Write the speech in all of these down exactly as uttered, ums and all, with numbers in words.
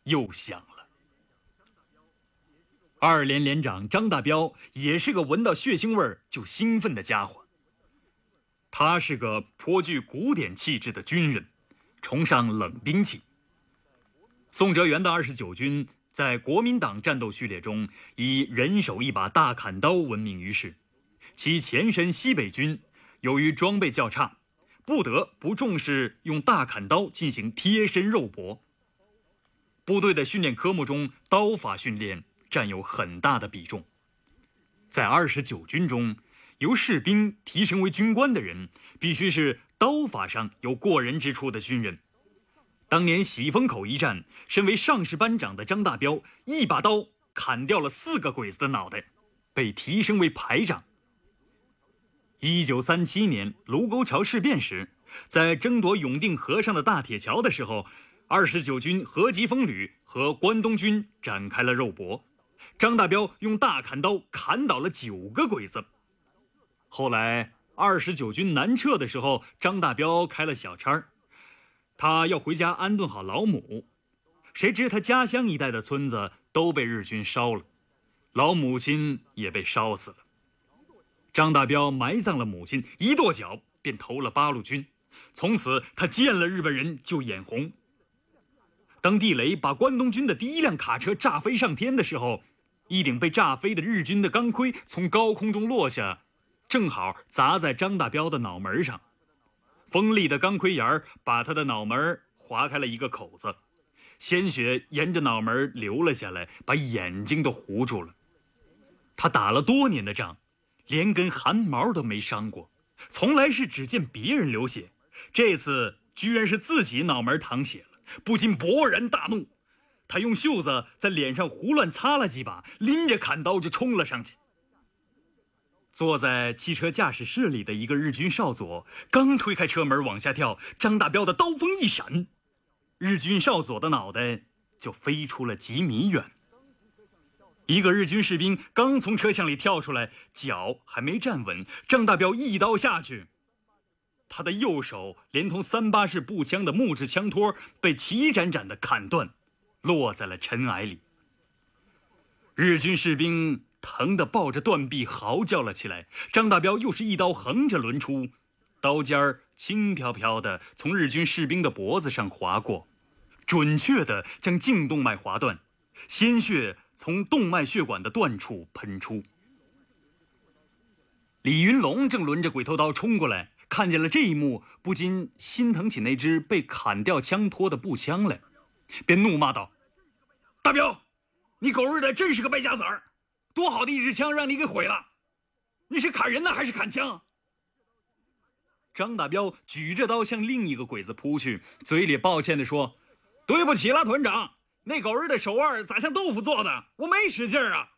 又响了。二连连长张大彪也是个闻到血腥味儿就兴奋的家伙。他是个颇具古典气质的军人，崇尚冷兵器。宋哲元的二十九军在国民党战斗序列中以人手一把大砍刀闻名于世，其前身西北军由于装备较差，不得不重视用大砍刀进行贴身肉搏。部队的训练科目中，刀法训练占有很大的比重。在二十九军中，由士兵提升为军官的人，必须是刀法上有过人之处的军人。当年喜峰口一战，身为上士班长的张大彪一把刀砍掉了四个鬼子的脑袋，被提升为排长。一九三七年卢沟桥事变时，在争夺永定河上的大铁桥的时候，二十九军何吉风旅和关东军展开了肉搏，张大彪用大砍刀砍倒了九个鬼子。后来二十九军南撤的时候，张大彪开了小差，他要回家安顿好老母，谁知他家乡一带的村子都被日军烧了，老母亲也被烧死了。张大彪埋葬了母亲，一跺脚便投了八路军，从此他见了日本人就眼红。当地雷把关东军的第一辆卡车炸飞上天的时候，一顶被炸飞的日军的钢盔从高空中落下，正好砸在张大彪的脑门上。锋利的钢盔沿把他的脑门划开了一个口子，鲜血沿着脑门流了下来，把眼睛都糊住了。他打了多年的仗，连根汗毛都没伤过，从来是只见别人流血，这次居然是自己脑门淌血了，不禁勃然大怒。他用袖子在脸上胡乱擦了几把，拎着砍刀就冲了上去。坐在汽车驾驶室里的一个日军少佐刚推开车门往下跳，张大彪的刀锋一闪，日军少佐的脑袋就飞出了几米远。一个日军士兵刚从车厢里跳出来，脚还没站稳，张大彪一刀下去，他的右手连同三八式步枪的木质枪托被齐斩斩地砍断，落在了尘埃里。日军士兵疼得抱着断臂嚎叫了起来，张大彪又是一刀横着抡出，刀尖儿轻飘飘地从日军士兵的脖子上划过，准确地将颈动脉划断，鲜血从动脉血管的断处喷出。李云龙正抡着鬼头刀冲过来，看见了这一幕，不禁心疼起那只被砍掉枪托的步枪来，便怒骂道：大彪，你狗日的真是个败家子儿，多好的一支枪让你给毁了，你是砍人呢还是砍枪？张大彪举着刀向另一个鬼子扑去，嘴里抱歉地说：对不起了团长，那狗日的手腕咋像豆腐做的，我没使劲啊。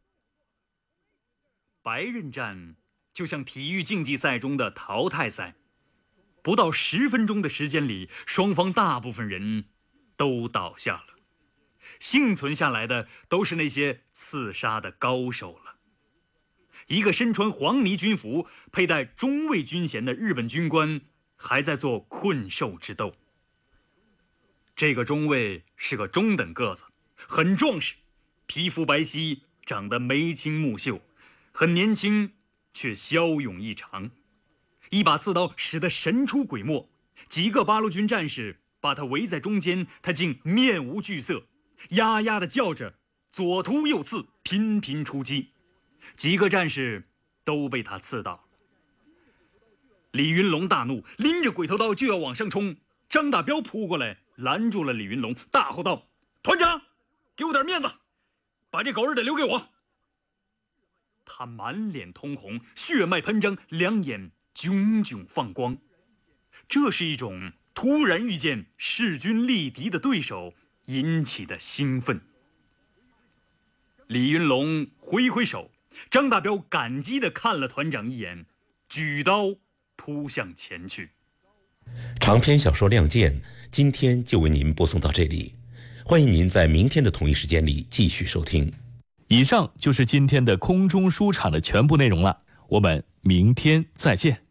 白刃战就像体育竞技赛中的淘汰赛，不到十分钟的时间里，双方大部分人都倒下了，幸存下来的都是那些刺杀的高手了。一个身穿黄呢军服、佩戴中尉军衔的日本军官还在做困兽之斗。这个中尉是个中等个子，很壮实，皮肤白皙，长得眉清目秀，很年轻却骁勇异常，一把刺刀使得神出鬼没，几个八路军战士把他围在中间，他竟面无惧色，呀呀地叫着，左突右刺，频频出击，几个战士都被他刺倒。李云龙大怒，拎着鬼头刀就要往上冲，张大彪扑过来拦住了李云龙，大吼道：团长，给我点面子，把这狗日的留给我。他满脸通红，血脉喷张，两眼炯炯放光。这是一种突然遇见势均力敌的对手引起的兴奋。李云龙挥挥手，张大彪感激地看了团长一眼，举刀扑向前去。 长篇小说《亮剑》今天就为您播送到这里，欢迎您在明天的同一时间里继续收听。 以上就是今天的空中书场的全部内容了，我们明天再见。